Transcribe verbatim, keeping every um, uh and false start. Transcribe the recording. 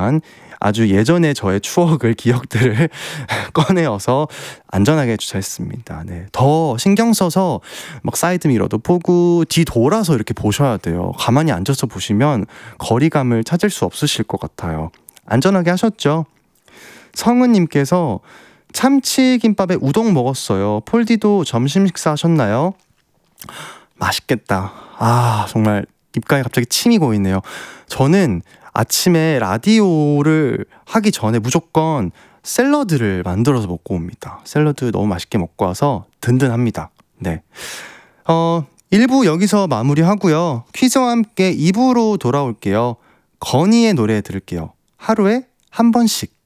하지만 아주 예전의 저의 추억을, 기억들을 꺼내어서 안전하게 주차했습니다. 네. 더 신경 써서 막 사이드미러도 보고 뒤 돌아서 이렇게 보셔야 돼요. 가만히 앉아서 보시면 거리감을 찾을 수 없으실 것 같아요. 안전하게 하셨죠? 성은님께서 참치김밥에 우동 먹었어요. 폴디도 점심 식사하셨나요? 맛있겠다. 아, 정말 입가에 갑자기 침이 고이네요. 저는 아침에 라디오를 하기 전에 무조건 샐러드를 만들어서 먹고 옵니다. 샐러드 너무 맛있게 먹고 와서 든든합니다. 네. 어, 일 부 여기서 마무리하고요. 퀴즈와 함께 이 부로 돌아올게요. 건희의 노래 들을게요. 하루에 한 번씩.